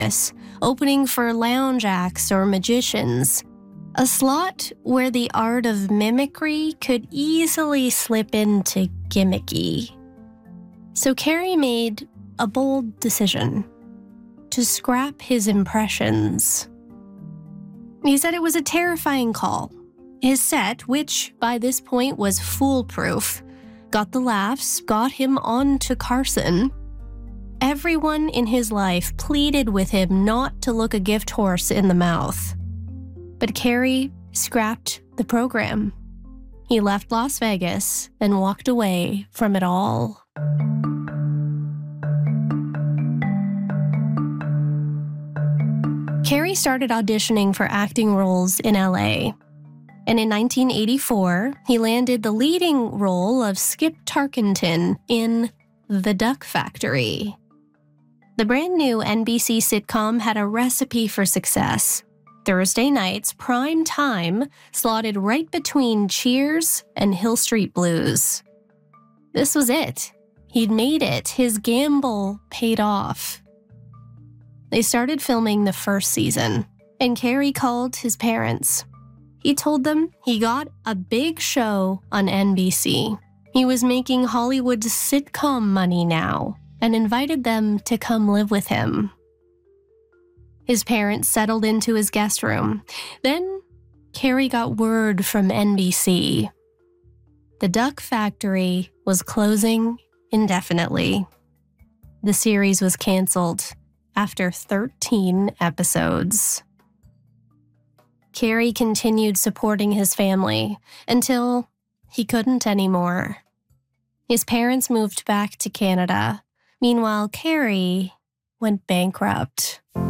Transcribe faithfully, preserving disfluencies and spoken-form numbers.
opening for lounge acts or magicians. A slot where the art of mimicry could easily slip into gimmicky. So Carey made a bold decision to scrap his impressions. He said it was a terrifying call. His set, which by this point was foolproof, got the laughs, got him on to Carson. Everyone in his life pleaded with him not to look a gift horse in the mouth. But Carey scrapped the program. He left Las Vegas and walked away from it all. Carey started auditioning for acting roles in L A, and in nineteen eighty-four, he landed the leading role of Skip Tarkenton in The Duck Factory. The brand new N B C sitcom had a recipe for success. Thursday nights, prime time, slotted right between Cheers and Hill Street Blues. This was it. He'd made it. His gamble paid off. They started filming the first season, and Carey called his parents. He told them he got a big show on N B C. He was making Hollywood's sitcom money now, and invited them to come live with him. His parents settled into his guest room. Then, Carey got word from N B C. The Duck Factory was closing indefinitely. The series was canceled after thirteen episodes. Carey continued supporting his family until he couldn't anymore. His parents moved back to Canada. Meanwhile, Carey went bankrupt.